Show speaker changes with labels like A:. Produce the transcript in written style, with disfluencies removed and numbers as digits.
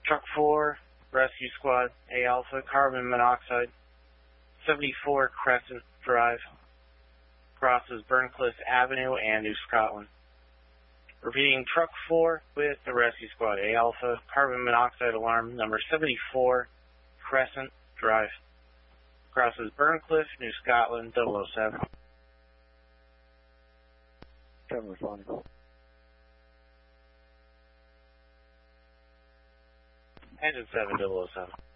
A: Truck 4, Rescue Squad, A Alpha, carbon monoxide, 74 Crescent Drive, crosses Burncliffe Avenue and New Scotland. Repeating, Truck 4 with the Rescue Squad, A Alpha, carbon monoxide alarm number 74 Crescent Drive, crosses Burncliffe, New Scotland, 007.
B: 7 responding.
A: Engine 7, 007.